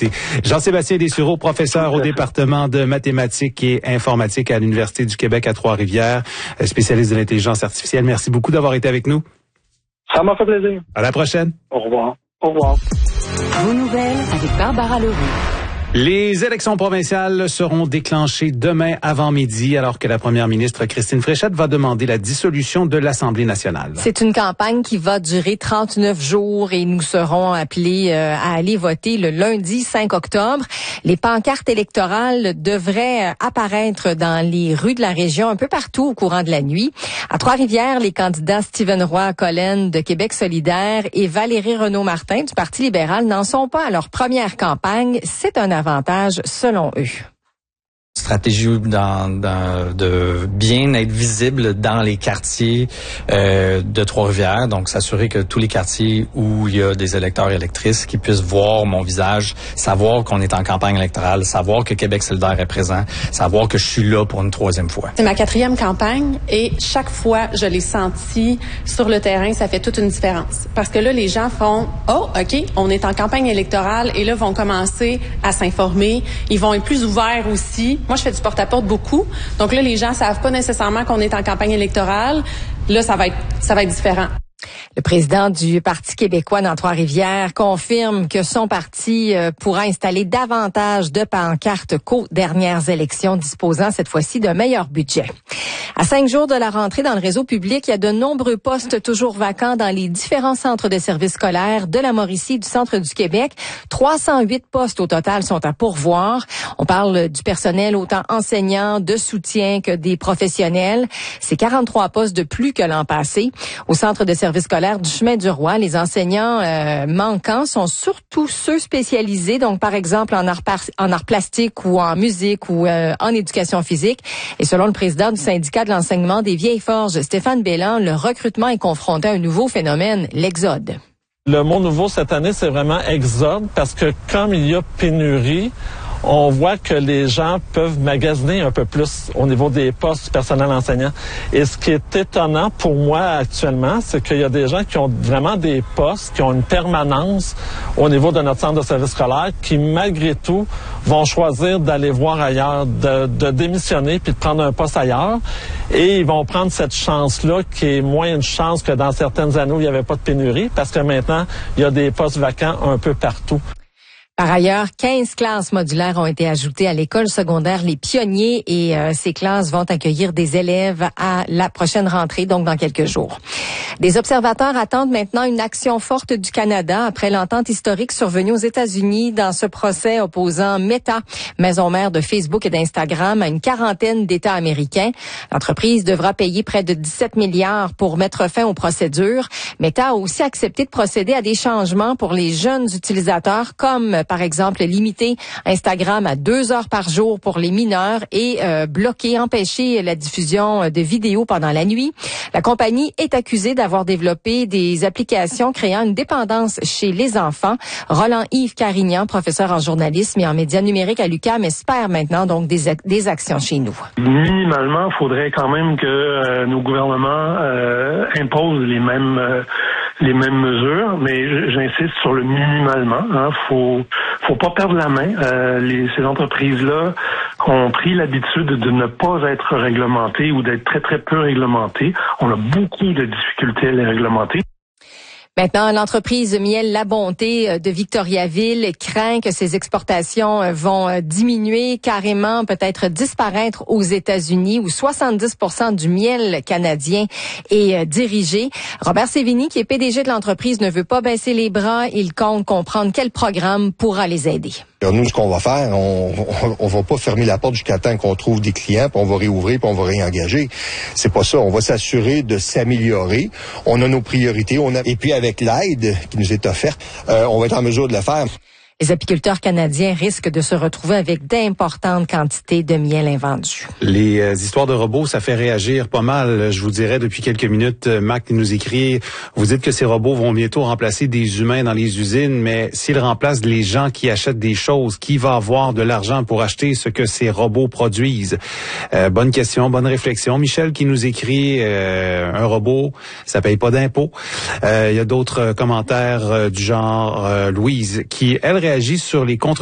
écouter. Jean-Sébastien Dessureau, professeur au département de mathématiques et informatique à l'Université du Québec à Trois-Rivières, spécialiste de l'intelligence artificielle. Merci beaucoup d'avoir été avec nous. Ça m'a fait plaisir. À la prochaine. Au revoir. Au revoir. Vos nouvelles avec Barbara Leroux. Les élections provinciales seront déclenchées demain avant midi, alors que la première ministre Christine Fréchette va demander la dissolution de l'Assemblée nationale. C'est une campagne qui va durer 39 jours et nous serons appelés à aller voter le lundi 5 octobre. Les pancartes électorales devraient apparaître dans les rues de la région un peu partout au courant de la nuit. À Trois-Rivières, les candidats Stephen Roy-Collen de Québec solidaire et Valérie Renaud-Martin du Parti libéral n'en sont pas à leur première campagne. C'est un avantage selon eux. Stratégie de bien être visible dans les quartiers de Trois-Rivières, donc s'assurer que tous les quartiers où il y a des électeurs et électrices qui puissent voir mon visage, savoir qu'on est en campagne électorale, savoir que Québec solidaire est présent, savoir que je suis là pour une troisième fois. C'est ma 4e campagne et chaque fois je l'ai senti sur le terrain, ça fait toute une différence. Parce que là, les gens font « Oh, OK, on est en campagne électorale » et là, vont commencer à s'informer. Ils vont être plus ouverts aussi. Moi, je fais du porte-à-porte beaucoup. Donc là, les gens savent pas nécessairement qu'on est en campagne électorale. Là, ça va être différent. Le président du Parti québécois dans Trois-Rivières confirme que son parti pourra installer davantage de pancartes qu'aux dernières élections, disposant cette fois-ci d'un meilleur budget. À 5 jours de la rentrée dans le réseau public, il y a de nombreux postes toujours vacants dans les différents centres de services scolaires de la Mauricie et du centre du Québec. 308 postes au total sont à pourvoir. On parle du personnel autant enseignant, de soutien que des professionnels. C'est 43 postes de plus que l'an passé. Au centre de services scolaires du Chemin du Roi, les enseignants manquants sont surtout ceux spécialisés, donc par exemple en art plastique ou en musique ou en éducation physique. Et selon le président du syndicat de l'enseignement des Vieilles Forges, Stéphane Bélan, le recrutement est confronté à un nouveau phénomène, l'exode. Le mot nouveau cette année, c'est vraiment exode, parce que comme il y a pénurie, on voit que les gens peuvent magasiner un peu plus au niveau des postes du personnel enseignant. Et ce qui est étonnant pour moi actuellement, c'est qu'il y a des gens qui ont vraiment des postes, qui ont une permanence au niveau de notre centre de service scolaire, qui malgré tout vont choisir d'aller voir ailleurs, de démissionner puis de prendre un poste ailleurs. Et ils vont prendre cette chance-là, qui est moins une chance que dans certaines années où il n'y avait pas de pénurie, parce que maintenant, il y a des postes vacants un peu partout. Par ailleurs, 15 classes modulaires ont été ajoutées à l'école secondaire Les Pionniers et ces classes vont accueillir des élèves à la prochaine rentrée, donc dans quelques jours. Des observateurs attendent maintenant une action forte du Canada après l'entente historique survenue aux États-Unis dans ce procès opposant Meta, maison mère de Facebook et d'Instagram, à une quarantaine d'États américains. L'entreprise devra payer près de 17 milliards pour mettre fin aux procédures. Meta a aussi accepté de procéder à des changements pour les jeunes utilisateurs, comme par exemple limiter Instagram à 2 heures par jour pour les mineurs et empêcher la diffusion de vidéos pendant la nuit. La compagnie est accusée d'avoir développé des applications créant une dépendance chez les enfants. Roland-Yves Carignan, professeur en journalisme et en médias numériques à l'UQAM, espère maintenant donc des actions chez nous. Minimalement, il faudrait quand même que nos gouvernements imposent les mêmes mesures, mais j'insiste sur le minimalement. Faut pas perdre la main. Ces entreprises-là ont pris l'habitude de ne pas être réglementées ou d'être très, très peu réglementées. On a beaucoup de difficultés à les réglementer. Maintenant, l'entreprise Miel La Bonté de Victoriaville craint que ses exportations vont diminuer carrément, peut-être disparaître aux États-Unis où 70% du miel canadien est dirigé. Robert Sévigny, qui est PDG de l'entreprise, ne veut pas baisser les bras. Il compte comprendre quel programme pourra les aider. Alors nous, ce qu'on va faire, on va pas fermer la porte jusqu'à temps qu'on trouve des clients, puis on va réouvrir, puis on va réengager. C'est pas ça. On va s'assurer de s'améliorer. On a nos priorités. Et puis avec l'aide qui nous est offerte, on va être en mesure de le faire. Les apiculteurs canadiens risquent de se retrouver avec d'importantes quantités de miel invendu. Les histoires de robots, ça fait réagir pas mal. Je vous dirais depuis quelques minutes, Mac nous écrit, vous dites que ces robots vont bientôt remplacer des humains dans les usines, mais s'ils remplacent les gens qui achètent des choses, qui va avoir de l'argent pour acheter ce que ces robots produisent? Bonne question, bonne réflexion. Michel qui nous écrit, un robot, ça paye pas d'impôts. Il y a d'autres commentaires du genre Louise qui, elle, réagit sur les contre